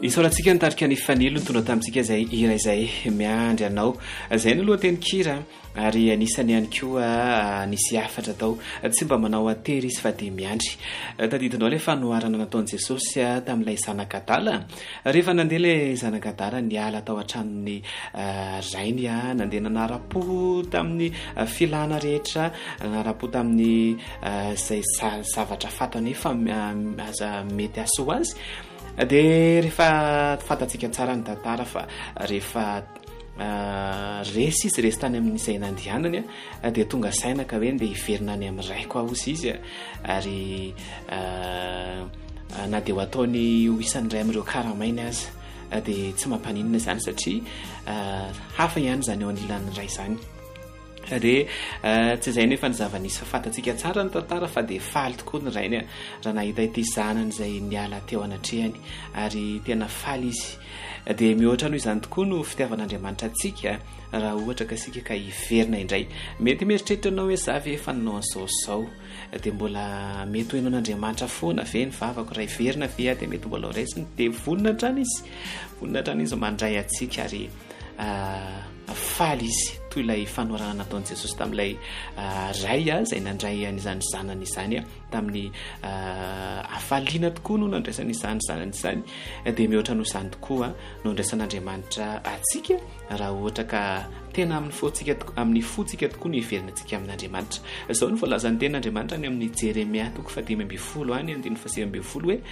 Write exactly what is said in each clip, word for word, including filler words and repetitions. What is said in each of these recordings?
isaorantsika nitarika ny fanilo ny tonga tamintsika izay ira izay miandry anao izay no lohateny kira ary anisany ihany koa nisy afatra tao tsy mba manao atery izy fa dia miandry tadidinao ilay fanoharana nataon'i Jesosy tamin'ilay zanak'Adala rehefa nandeha ilay zanak'Adala niala tao an-tranony rainy nandeha nanara-po tamin'ny filana rehetra nanara-po tamin'ny izay zavatra fatany fa aza mety aso azy dia rehefa fantatsika tsara ny tantara fa rehefa resy izy resy tany amin'izay nandianany dia tonga saina ka hoe ndeha hiverina any amin'ny raiko aho izy izy ary na dia ho ataony ho isan'ny ray amin'ireo karamainy aza dia tsy mampaninana izany satria hafa ihany izany eo anilan'ny ray izany dia tsy izay nefa ny zava-nisy fa fantatsika tsara ny tantara fa dia faly tokoa ny rainy raha nahita ity zanany izay niala teo anatrehany ary tena faly izy dia mihoatra noho izany tokoa no fitiavan'Andriamanitra antsika raha ohatra ka sika ka hiverina indray mety mieritreritra anao hoe za ve efa nanao an'izao zao dia mbola mety hoenao n'Andriamanitra foana ve ny vavako raha hiverina ve dia mety mbola ho raisiny dia vonina hatrany izy vonina hatrany izy mandray antsika ary faly izy toy ilay fanoharana nataon'i Jesosy tamin'ilay ray izay nandray an'izany zanany izany tamin'ny afaliana tokoa no nandraisany izany zanany izany dia mihoatra noho izany tokoa no andraisan'Andriamanitra atsika raha ohatra ka tena amin'ny fotsika amin'ny fotsika tokoa ny hiverina antsika amin'Andriamanitra izao no voalazany ten'Andriamanitra any amin'ny Jeremia toko fadimy ambin'ny folo any andiny fasivy ambin'ny folo hoe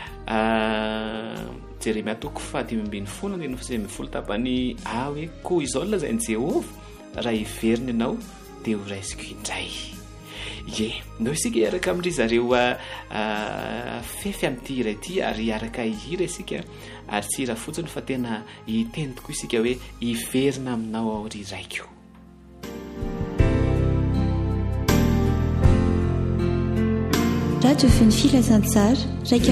Jeremia toko fadimy ambin'ny folo andiny fasivy ambin'ny folo tapany ah hoe koa izao lazain'i Jehovah raha hiverina ianao dia ho raisiko indray ye no isika hiaraka amin'ry zareo fefy amin'ity hira ity ary hiaraka hihira isika ary tsy hira fotsiny fa tena hiteny tokoa isika hoe hiverina aminao ao ry raiko. Radio Feny Filazantsara raika